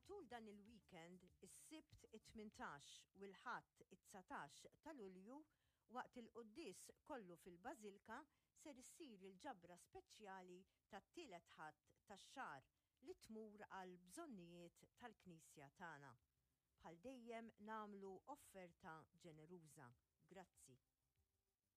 Matul dan il-weekend, is-Sibt it-18 u l-Ħadd it-19 ta' Lulju, waqt il-qudies kollu fil-Bażilka ser issir il-ġabra speċjali tat-tielet Ħadd tax-xahar li tmur għal bżonnijiet tal-Knisja tagħna. Bħal dejjem nagħmlu offerta ġeneruża. Grazzi.